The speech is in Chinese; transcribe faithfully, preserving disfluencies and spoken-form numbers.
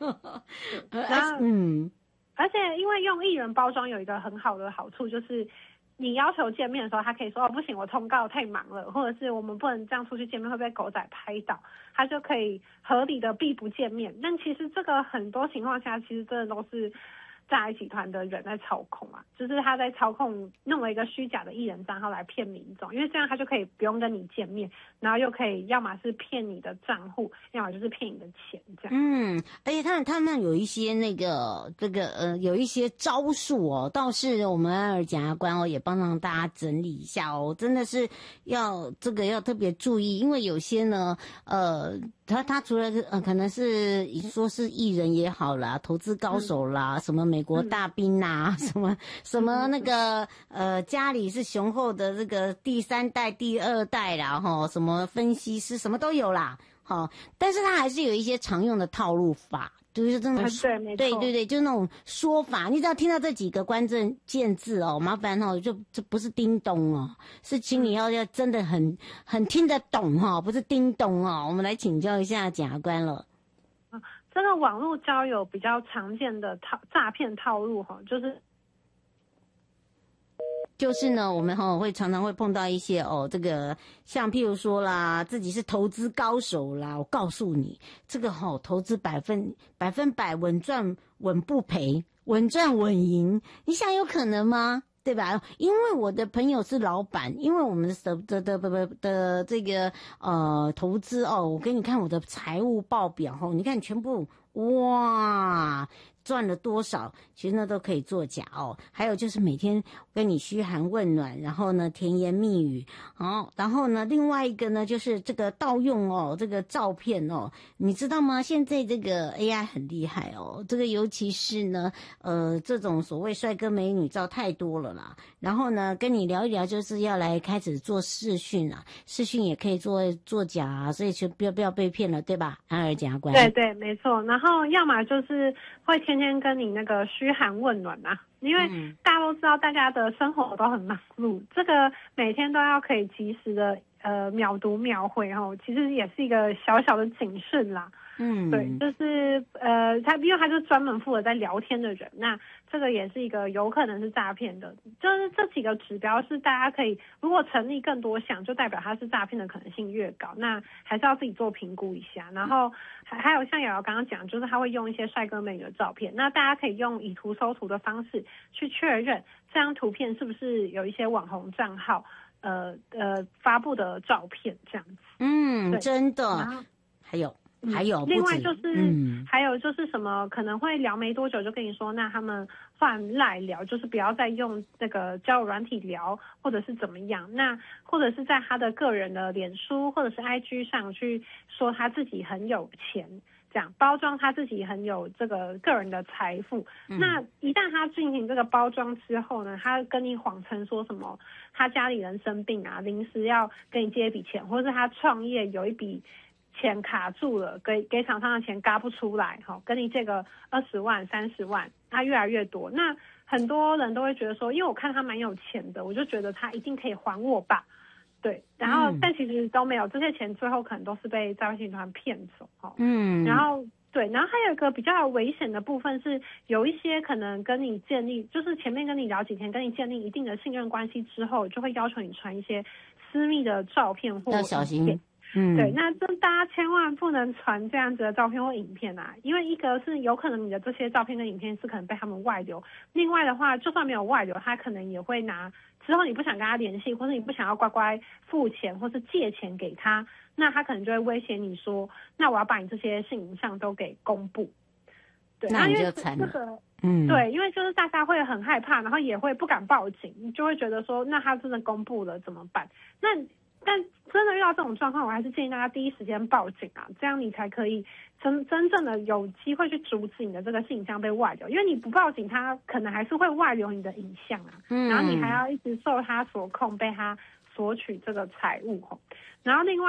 然后嗯， 而且因为用艺人包装有一个很好的好处，就是你要求见面的时候，他可以说哦不行，我通告太忙了，或者是我们不能这样出去见面会被狗仔拍到，他就可以合理的避不见面。但其实这个很多情况下，其实真的都是诈欺集团的人在操控啊，就是他在操控，弄了一个虚假的艺人账号来骗民众，因为这样他就可以不用跟你见面，然后又可以要么是骗你的账户，要么就是骗你的钱这样。 嗯，而且他们他们有一些那个这个呃有一些招数哦，倒是我们安尔检察官哦也帮让大家整理一下哦，真的是要这个要特别注意，因为有些呢呃。他他除了呃可能是说是艺人也好啦，投资高手啦，嗯、什么美国大兵呐、啊，嗯、什么什么那个呃家里是雄厚的这个第三代、第二代啦，哈，什么分析师什么都有啦，哈，但是他还是有一些常用的套路法。就是这种、 啊、对，没错， 对对对，就是那种说法，你只要听到这几个关键字哦，麻烦哦，就这不是叮咚哦，是请你要要真的很很听得懂哈、哦，不是叮咚哦。我们来请教一下检察官了。 啊，这个网络交友比较常见的套诈骗套路哈，就是。 就是呢，我们哈会常常会碰到一些哦，这个像譬如说啦，自己是投资高手啦，我告诉你，这个哈、哦、投资百分百分百稳赚稳不赔，稳赚稳赢，你想有可能吗？对吧？因为我的朋友是老板，因为我们的的的的的这个呃投资哦，我给你看我的财务报表哦，你看全部哇。赚了多少，其实那都可以作假哦。还有就是每天跟你嘘寒问暖，然后呢甜言蜜语，哦，然后呢另外一个呢就是这个盗用哦，这个照片哦，你知道吗？现在这个 A I 很厉害哦，这个尤其是呢呃这种所谓帅哥美女照太多了啦。然后呢跟你聊一聊，就是要来开始做视讯啊，视讯也可以做作假啊，所以就不要不要被骗了，对吧？安尔检察官。 对对，没错。然后要么就是会天天跟你那个嘘寒问暖啊，因为大家都知道大家的生活都很忙碌，这个每天都要可以及时的呃秒读秒回哦，其实也是一个小小的警示啦。嗯，对，就是呃，他因为他就是专门负责在聊天的人，那这个也是一个有可能是诈骗的，就是这几个指标是大家可以，如果成立更多项，就代表他是诈骗的可能性越高，那还是要自己做评估一下。然后还还有像瑶瑶刚刚讲，就是他会用一些帅哥美女的照片，那大家可以用以图搜图的方式去确认这张图片是不是有一些网红账号呃呃发布的照片这样子。 嗯，真的。还有。还有， 另外就是， 嗯， 还有就是什么可能会聊没多久就跟你说，那他们换赖聊，就是不要再用那个交友软体聊，或者是怎么样，那或者是在他的个人的脸书或者是 I G 上去说他自己很有钱，这样包装他自己很有这个个人的财富。嗯、那一旦他进行这个包装之后呢，他跟你谎称说什么他家里人生病啊，临时要跟你借一笔钱，或者是他创业有一笔钱卡住了，给给厂商的钱嘎不出来，哈，跟你借个二十万、三十万，他越来越多。那很多人都会觉得说，因为我看他蛮有钱的，我就觉得他一定可以还我吧，对。然后，嗯、但其实都没有，这些钱最后可能都是被诈骗集团骗走，哈。嗯。然后，对，然后还有一个比较危险的部分是，有一些可能跟你建立，就是前面跟你聊几天，跟你建立一定的信任关系之后，就会要求你传一些私密的照片或要小心。嗯， 对，那这大家千万不能传这样子的照片或影片啊，因为一个是有可能你的这些照片跟影片是可能被他们外流，另外的话，就算没有外流，他可能也会拿之后你不想跟他联系，或者你不想要乖乖付钱或是借钱给他，那他可能就会威胁你说，那我要把你这些性影像都给公布。对， 那你就惨了。 这个嗯，对，因为就是大家会很害怕，然后也会不敢报警，你就会觉得说，那他真的公布了怎么办？那但真的遇到这种状况，我还是建议大家第一时间报警啊，这样你才可以真真正的有机会去阻止你的这个性影像被外流，因为你不报警，他可能还是会外流你的影像啊，嗯，然后你还要一直受他所控，被他索取这个财物，然后另外。